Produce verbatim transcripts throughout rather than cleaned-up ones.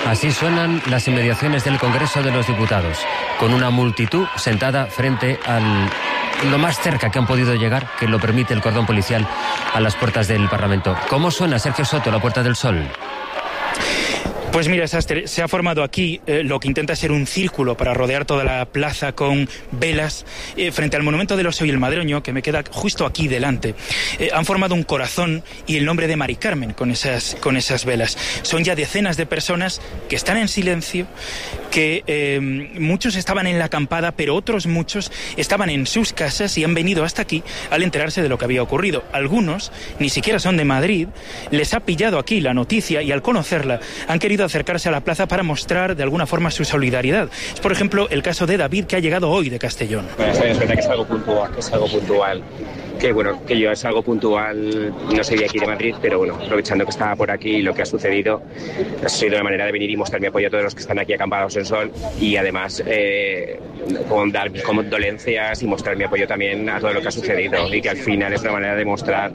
Así suenan las inmediaciones del Congreso de los Diputados, con una multitud sentada frente al lo más cerca que han podido llegar, que lo permite el cordón policial, a las puertas del Parlamento. ¿Cómo suena, Sergio Soto, la Puerta del Sol? Pues mira, Sastre, se ha formado aquí eh, lo que intenta ser un círculo para rodear toda la plaza con velas eh, frente al monumento del Oso y el Madroño, que me queda justo aquí delante. Eh, han formado un corazón y el nombre de Mari Carmen con esas, con esas velas. Son ya decenas de personas que están en silencio, que eh, muchos estaban en la acampada, pero otros muchos estaban en sus casas y han venido hasta aquí al enterarse de lo que había ocurrido. Algunos ni siquiera son de Madrid, les ha pillado aquí la noticia y al conocerla han querido acercarse a la plaza para mostrar de alguna forma su solidaridad. Es, por ejemplo, el caso de David, que ha llegado hoy de Castellón. Bueno, es verdad que es algo puntual, que es algo puntual. Que bueno, que yo es algo puntual, no soy de aquí de Madrid, pero bueno, aprovechando que estaba por aquí y lo que ha sucedido, ha sido una manera de venir y mostrar mi apoyo a todos los que están aquí acampados en sol y además eh, con dar mis condolencias y mostrar mi apoyo también a todo lo que ha sucedido y que al final es una manera de mostrar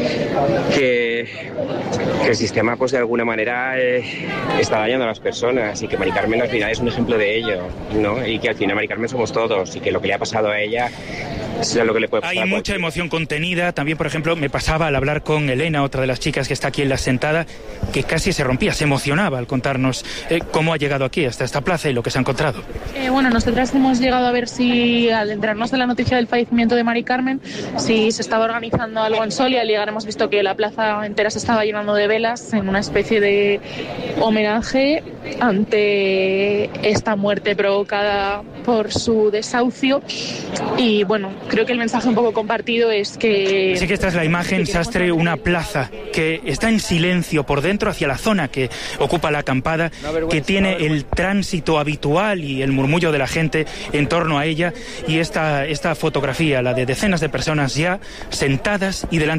que, que el sistema pues de alguna manera eh, está dañando a las personas y que Mari Carmen al final es un ejemplo de ello, ¿no? Y que al final Mari Carmen somos todos y que lo que le ha pasado a ella es lo que le puede pasar. Hay mucha emoción contenida. También, por ejemplo, me pasaba al hablar con Elena, otra de las chicas que está aquí en la sentada, que casi se rompía, se emocionaba al contarnos eh, cómo ha llegado aquí hasta esta plaza y lo que se ha encontrado. Eh, bueno, nosotras hemos llegado a ver si, al enterarnos de la noticia del fallecimiento de Mari Carmen, si se estaba organizando algo en Sol, y al llegar hemos visto que la plaza entera se estaba llenando de velas en una especie de homenaje ante esta muerte provocada por su desahucio. Y bueno, creo que el mensaje un poco compartido es que... Así que esta es la imagen, Sastre, una plaza que está en silencio por dentro hacia la zona que ocupa la acampada, que tiene el tránsito habitual y el murmullo de la gente en torno a ella, y esta, esta fotografía, la de decenas de personas ya sentadas y delante